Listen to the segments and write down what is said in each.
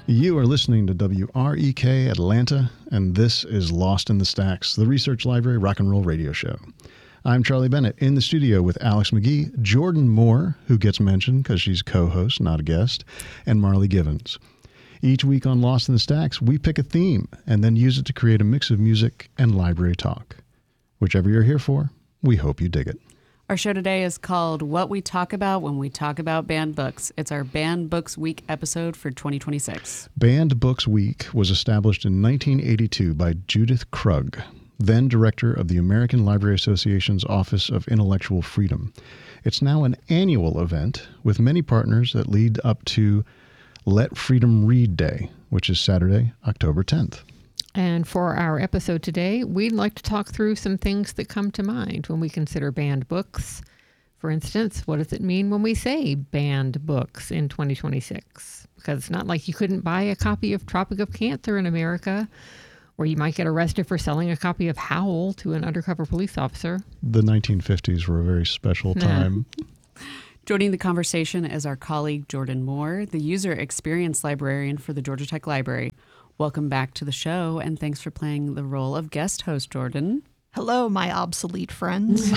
You are listening to WREK Atlanta, and this is Lost in the Stacks, the Research Library Rock and Roll Radio Show. I'm Charlie Bennett in the studio with Alex McGee, Jordan Moore, who gets mentioned because she's co-host, not a guest, and Marley Givens. Each week on Lost in the Stacks, we pick a theme and then use it to create a mix of music and library talk. Whichever you're here for, we hope you dig it. Our show today is called What We Talk About When We Talk About Banned Books. It's our Banned Books Week episode for 2026. Banned Books Week was established in 1982 by Judith Krug, then director of the American Library Association's Office of Intellectual Freedom. It's now an annual event with many partners that lead up to Let Freedom Read Day, which is Saturday, October 10th. And for our episode today, we'd like to talk through some things that come to mind when we consider banned books. For instance, what does it mean when we say banned books in 2026? Because it's not like you couldn't buy a copy of Tropic of Cancer in America, or you might get arrested for selling a copy of Howl to an undercover police officer. The 1950s were a very special time. Joining the conversation is our colleague Jordan Moore, the user experience librarian for the Georgia Tech Library. Welcome back to the show, and thanks for playing the role of guest host, Jordan. Hello, my obsolete friends.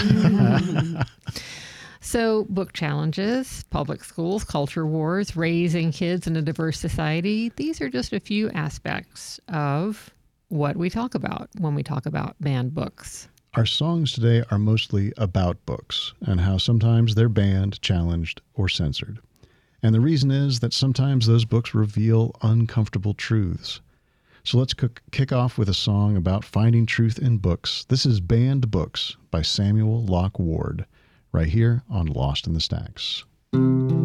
So, book challenges, public schools, culture wars, raising kids in a diverse society, these are just a few aspects of what we talk about when we talk about banned books. Our songs today are mostly about books and how sometimes they're banned, challenged, or censored. And the reason is that sometimes those books reveal uncomfortable truths. So let's kick off with a song about finding truth in books. This is Banned Books by Samuel Locke Ward, right here on Lost in the Stacks.